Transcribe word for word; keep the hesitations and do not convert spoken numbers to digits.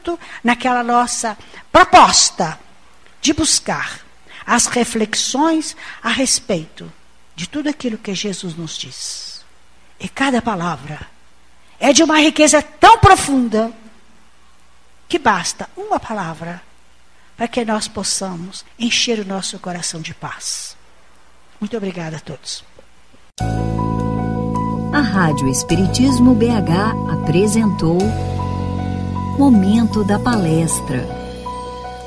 junto naquela nossa proposta de buscar as reflexões a respeito de tudo aquilo que Jesus nos diz. E cada palavra é de uma riqueza tão profunda que basta uma palavra para que nós possamos encher o nosso coração de paz. Muito obrigada a todos. A Rádio Espiritismo B H apresentou Momento da Palestra.